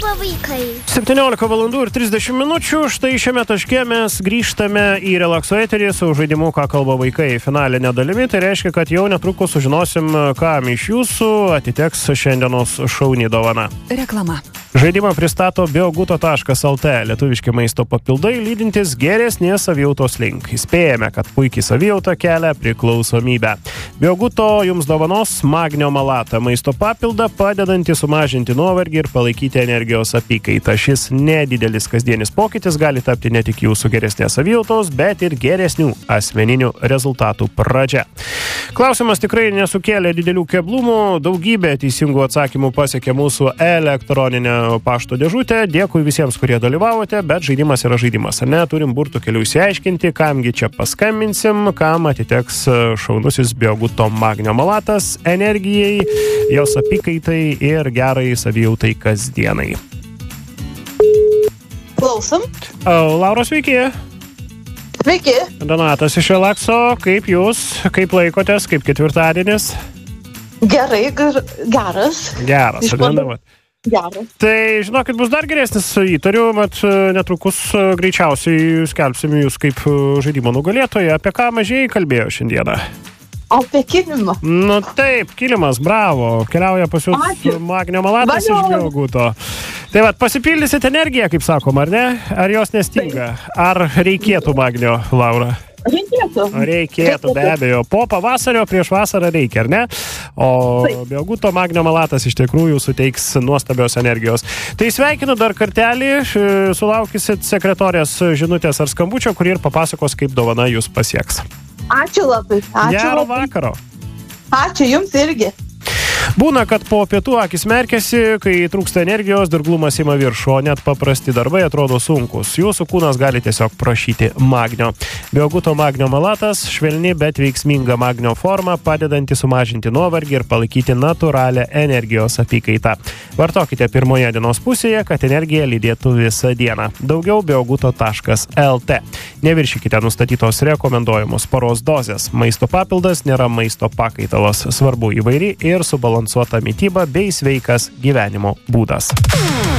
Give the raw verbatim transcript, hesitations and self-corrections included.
kalba vaikai. septyniolika valandų ir trisdešimt minučių. Štai šiame taške mes grįžtame į relakso eterį su žaidimu Ką kalba vaikai finalinė dalimi. Tai reiškia, kad jau netrukus sužinosim, kam iš jūsų atiteks šiandienos šauni dovana. Reklama. Žaidimą pristato bioguto taškas el tė, lietuviški maisto papildai, lydintis geresnės savijautos link. Įspėjame, kad puikiai savijauta kelia priklausomybę. Bioguto jums dovanos magnio malatą, maisto papildą, padedantį sumažinti nuovargį ir palaikyti energijos apykaitą. Šis nedidelis kasdienis pokytis gali tapti ne tik jūsų geresnės savijautos, bet ir geresnių asmeninių rezultatų pradžia. Klausimas tikrai nesukėlė didelių keblumų, daugybė teisingų atsakymų pasiekė mūsų elektroninę pašto dėžutę. Dėkui visiems, kurie dalyvavote, bet žaidimas yra žaidimas. Ne, turim burtų kelių įsiaiškinti, kamgi čia paskambinsim, kam atiteks šaunusis bioguto magnio malatas energijai, jos apykaitai ir gerai savijautai kasdienai. Klausom. Laura, sveiki. Sveiki. Donatas iš Relakso, kaip jūs, kaip laikotės, kaip ketvirtadienis? Gerai, gar, geras. Geras, ar ne? Geras. Tai, žinokit, bus dar geresnis, įtariu, mat netrukus greičiausiai skelbsim jūs kaip žaidimo nugalėtoją. Apie ką mažiai kalbėjo šiandieną? Apie kilimą. Nu taip, kilimas, bravo. Keliauja pas jūs Ačiū. magnio malatas iš bioguto. Tai vat, pasipildysit energiją, kaip sakom, ar ne? Ar jos nestinga? Ar reikėtų magnio, Laura? Reikėtų. Reikėtų, be abejo. Po pavasario prieš vasarą reikia, ar ne? O bioguto magnio malatas iš tikrųjų suteiks nuostabios energijos. Tai sveikinu dar kartelį, sulaukysit sekretorės žinutės ar skambučio, kuri ir papasakos, kaip dovana jūs pasieks. Ačiū labai. Ačiū Gero labai. vakaro. Ačiū jums irgi. Būna, kad po pietų akis merkiasi, kai trūksta energijos, dirglumas ima viršų, o net paprasti darbai atrodo sunkus. Jūsų kūnas gali tiesiog prašyti magnio. Bioguto magnio malatas – švelni, bet veiksminga magnio forma, padedanti sumažinti nuovargį ir palaikyti natūralią energijos apykaitą. Vartokite pirmoje dienos pusėje, kad energija lydėtų visą dieną. Daugiau bioguto taškas el tė. Neviršykite nustatytos rekomenduojamos paros dozės. Maisto papildas nėra maisto pakaitalas. Svarbu įvairi ir subalansuota mityba bei sveikas gyvenimo būdas.